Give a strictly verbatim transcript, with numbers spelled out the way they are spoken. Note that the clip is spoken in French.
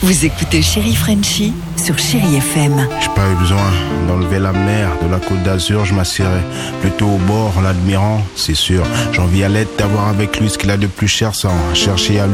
Vous écoutez Chéri Frenchie sur Chéri F M. J'ai pas eu besoin d'enlever la mer de la Côte d'Azur, je m'assierai plutôt au bord, l'admirant, c'est sûr. J'envie à l'aide d'avoir avec lui ce qu'il a de plus cher sans chercher à lui.